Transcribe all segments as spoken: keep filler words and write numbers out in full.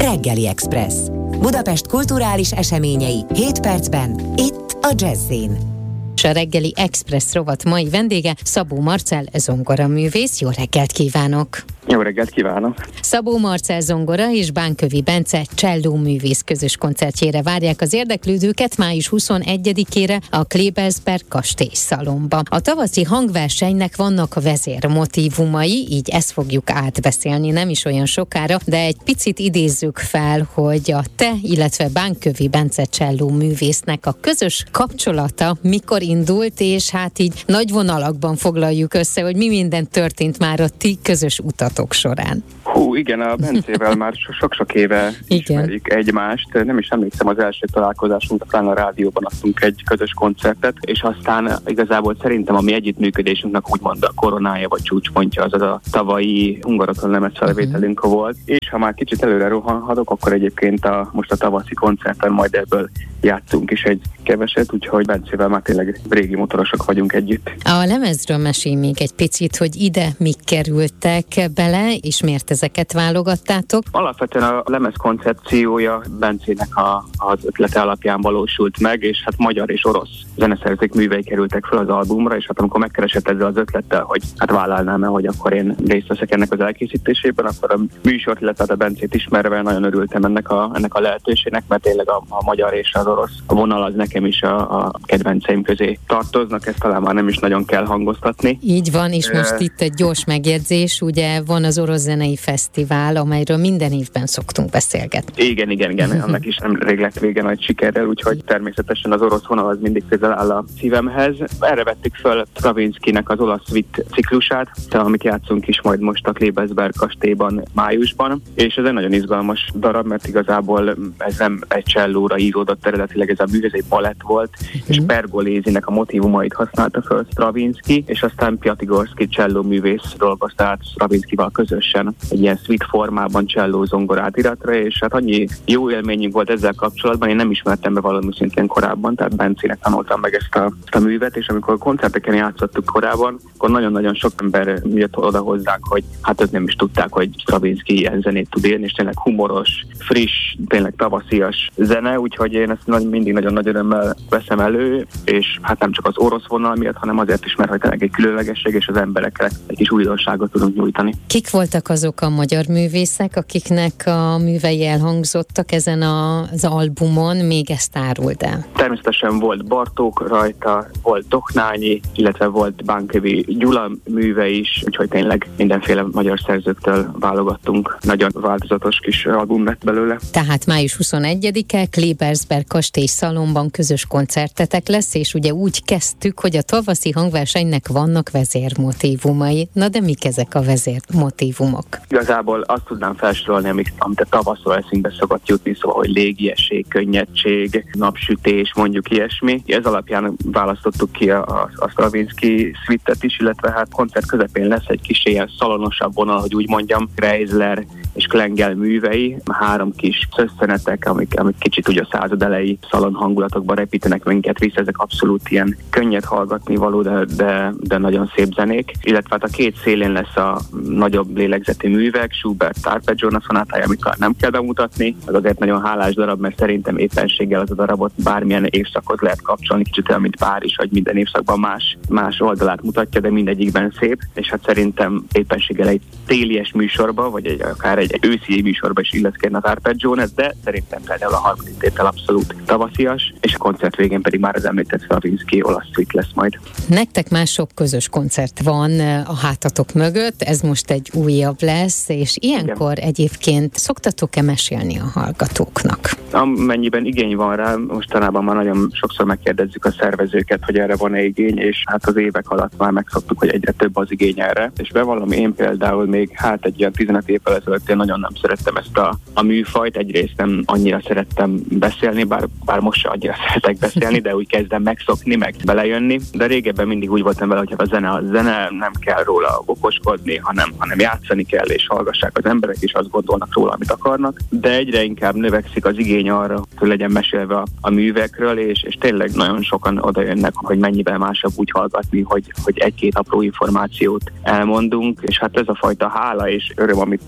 Reggeli Express. Budapest kulturális eseményei hét percben, itt a Jazz-in. A Reggeli Express rovat mai vendége Szabó Marcell zongoraművész. Jó reggelt kívánok! Jó reggelt kívánok! Szabó Marcell zongora és Bánkövi Bence csellóművész közös koncertjére várják az érdeklődőket május huszonegyedikére a Klebersberg Kastélyszalonba. A tavaszi hangversenynek vannak vezérmotívumai, így ezt fogjuk átbeszélni nem is olyan sokára, de egy picit idézzük fel, hogy a te, illetve Bánkövi Bence csellóművésznek a közös kapcsolata mikor indult, és hát így nagy vonalakban foglaljuk össze, hogy mi minden történt már a ti közös utatok során. Hú, igen, a Bencével már sok-sok éve ismerjük igen. egymást. Nem is emlékszem, az első találkozásunk, talán a rádióban adtunk egy közös koncertet, és aztán igazából szerintem a mi együttműködésünknek úgymond a koronája vagy csúcspontja az az a tavalyi Hungaroton lemezfelvételünk uh-huh. volt. És ha már kicsit előre rohanhatok, akkor egyébként a, most a tavaszi koncerten majd ebből játszunk is egy keveset, úgyhogy Bencével már tényleg régi motorosok vagyunk együtt. A lemezről mesélj még egy picit, hogy ide mik kerültek bele, és miért ezeket válogattátok? Alapvetően a lemez koncepciója Bencének a, az ötlete alapján valósult meg, és hát magyar és orosz zeneszerzők művei kerültek fel az albumra, és hát amikor megkeresett ezzel az ötlettel, hogy hát vállalnám-e, hogy akkor én részt veszek ennek az elkészítésében, akkor a műsort, illetve a Bencét ismerve nagyon örültem ennek a, ennek a lehetőségnek, mert tényleg a, a magyar és az orosz a vonal az nekem is a, a kedvenceim közé tartoznak, ezt talán már nem is nagyon kell hangoztatni. Így van, és most uh, itt egy gyors megjegyzés, ugye van az Orosz Zenei Fesztivál, amelyről minden évben szoktunk beszélgetni. Igen, igen, igen, annak is nemrég lett vége nagy sikerrel, úgyhogy természetesen az orosz vonal az mindig közel áll a szívemhez. Erre vettük föl Stravinszkynek az olasz suite ciklusát, amit játszunk is majd most a Klebersberg kastélyban májusban, és ez egy nagyon izgalmas darab, mert igazából ez nem egy csellóra íródott eredetileg, ez a mű, ez egy balett volt, uh-huh. és Pergolézinek a motívumait használta föl Stravinsky, és aztán Piatigorsky csellóművész dolgozta át Stravinskyval közösen egy ilyen suite formában cselló zongorát iratra, és hát annyi jó élményünk volt ezzel kapcsolatban, én nem ismertem be valami szintén korábban, tehát Bencének tanultam meg ezt a, ezt a művet, és amikor koncerteken játszottuk korábban, akkor nagyon-nagyon sok ember jött oda hozzánk, hogy hát ők nem is tudták, hogy Stravinsky ilyen zenét tud élni, és tényleg humoros, friss, tényleg tavaszias zene, úgyhogy én ezt nagy, mindig nagyon nagy örömmel veszem elő, és hát nem csak az orosz vonal miatt, hanem azért is, mert hogy tényleg egy különlegesség, és az emberekre egy kis újdonságot tudunk nyújtani. Kik voltak azok a magyar művészek, akiknek a művei elhangzottak ezen a, az albumon, még ezt áruld el? Természetesen volt Bartók rajta, volt Doknányi, illetve volt Bánkövi Gyula műve is, úgyhogy tényleg mindenféle magyar szerzőktől válogattunk. Nagyon változatos kis album lett belőle. Tehát május huszonegyedike Klebersberg Kastélyszalonban közös koncertetek lesz, és ugye úgy kezdtük, hogy a tavaszi hangversenynek vannak vezérmotívumai. Na de mik ezek a vezérmotívumok? Igazából azt tudnám felsorolni, amit, amit a tavaszról eszünkbe szokott jutni, szóval, hogy légiesség, könnyedség, napsütés, mondjuk ilyesmi. Ez alapján választottuk ki a, a, a Stravinsky suite-et is, illetve hát koncert közepén lesz egy kis ilyen szalonosabb vonal, hogy úgy mondjam, Kreisler és Klengel művei, három kis szösszenetek, amik, amik kicsit ugye a század elejé szalon hangulatokban repítenek minket vissza, ezek abszolút ilyen könnyed hallgatni való, de, de, de nagyon szép zenék, illetve hát a két szélén lesz a nagyobb lélegzeti művek, Schubert Arpeggione szonátája, amit nem kell bemutatni, az azért nagyon hálás darab, mert szerintem éppenséggel az a darabot bármilyen évszakot lehet kapcsolni, kicsit olyan, mint Párizs, hogy minden évszakban más, más oldalát mutatja, de mindegyikben szép, és hát szerintem éppenséggel egy télies műsorba, vagy egy, akár egy, egy őszi műsorba is illeszkedne az Arpeggione, de szerintem például a harmadik tétel abszolút tavaszias, és a koncert végén pedig már az említett Stravinsky olasz suite lesz majd. Nektek már sok közös koncert van a hátatok mögött, ez most egy újabb lesz, és ilyenkor igen. Egyébként szoktatok-e mesélni a hallgatóknak? Amennyiben igény van rá, mostanában már nagyon sokszor megkérdezzük a szervezőket, hogy erre van-e igény, és hát az évek alatt már megszoktuk, hogy egyre több az igény erre. És bevallom, én például még hát egy ilyen tizenöt évvel ezelőtt én nagyon nem szerettem ezt a, a műfajt, egyrészt nem annyira szerettem beszélni, bár, bár most se annyira szeretek beszélni, de úgy kezdem megszokni, meg belejönni. De régebben mindig úgy voltam vele, hogy a zene a zene, nem kell róla okoskodni, hanem, hanem játszani kell, és hallgassák az emberek, és azt gondolnak róla, amit akarnak. De egyre inkább növekszik az igény arra, hogy legyen mesélve a, a művekről, és, és tényleg nagyon sokan oda jönnek, hogy mennyivel másabb úgy hallgatni, hogy, hogy egy-két apró információt elmondunk, és hát ez a fajta hála és öröm, amit tud nyújtani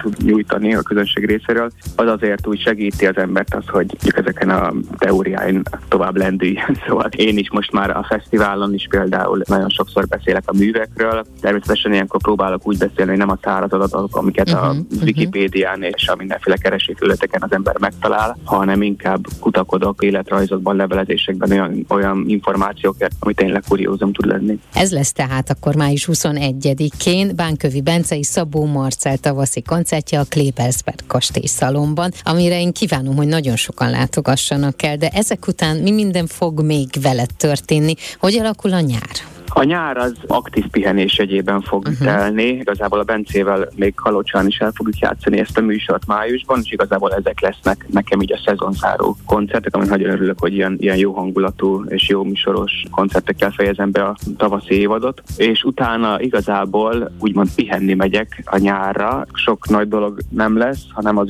javítani a közönség részéről, az azért úgy segíti az embert az, hogy ezeken a teóriáin tovább lendüljen. Szóval én is most már a fesztiválon is például nagyon sokszor beszélek a művekről. Természetesen ilyenkor próbálok úgy beszélni, hogy nem a száraz adatok, amiket uh-huh, a Wikipédián és a mindenféle keresőfelületeken az ember megtalál, hanem inkább kutakodok életrajzokban, levelezésekben olyan, olyan információkért, ami tényleg kuriózum tud lenni. Ez lesz tehát akkor május huszonegyedikén Bánkövi Bence és Szabó Marcell tavaszi koncertje a Klebersberg Kastélyszalonban, amire én kívánom, hogy nagyon sokan látogassanak el, de ezek után mi minden fog még veled történni? Hogy alakul a nyár? A nyár az aktív pihenés egyében fog uh-huh. telni. Igazából a Bencével még Kalocsán is el fogjuk játszani ezt a műsort májusban, és igazából ezek lesznek nekem így a szezonzáró koncertek, amit nagyon örülök, hogy ilyen, ilyen jó hangulatú és jó műsoros koncertekkel fejezem be a tavaszi évadot. És utána igazából úgymond pihenni megyek a nyárra. Sok nagy dolog nem lesz, hanem az